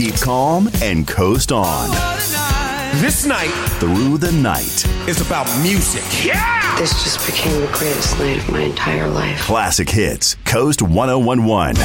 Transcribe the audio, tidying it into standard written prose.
Keep calm and coast on This night through the night. is about music. Yeah! This just became the greatest night of my entire life. Classic hits. Coast 1011.